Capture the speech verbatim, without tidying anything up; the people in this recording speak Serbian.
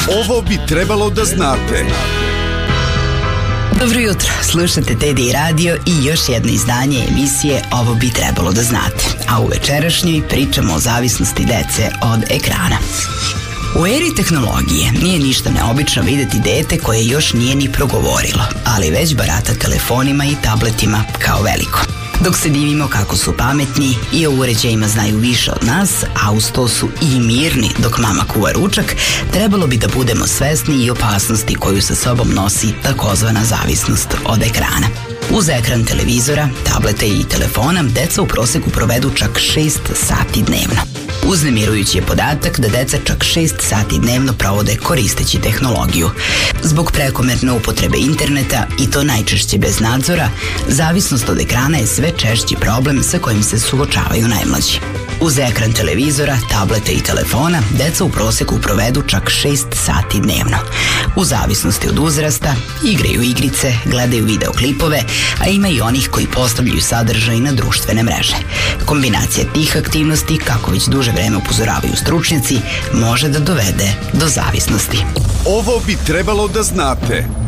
Ovo bi trebalo da znate. Dobro jutro, slušate Teddy radio i još jedno izdanje emisije Ovo bi trebalo da znate. A u večerašnjoj pričamo o zavisnosti dece od ekrana. U eri tehnologije nije ništa neobično videti dete koje još nije ni progovorilo, ali već barata telefonima i tabletima kao veliko. Dok se divimo kako su pametni i o uređajima znaju više od nas, a uz to su i mirni dok mama kuva ručak, trebalo bi da budemo svesni i opasnosti koju sa sobom nosi takozvana zavisnost od ekrana. Uz ekran televizora, tableta i telefona, deca u proseku provedu čak šest sati dnevno. Uznemirujući je podatak da deca čak šest sati dnevno provode koristeći tehnologiju. Zbog prekomerne upotrebe interneta, i to najčešće bez nadzora, zavisnost od ekrana je sve češći problem sa kojim se suočavaju najmlađi. Uz ekran televizora, tableta i telefona, deca u proseku provedu čak šest sati dnevno. U zavisnosti od uzrasta, igraju igrice, gledaju videoklipove, a ima i onih koji postavljaju sadržaj na društvene mreže. Kombinacija tih aktivnosti, kako već duže vreme upozoravaju stručnjaci, može da dovede do zavisnosti. Ovo bi trebalo da znate.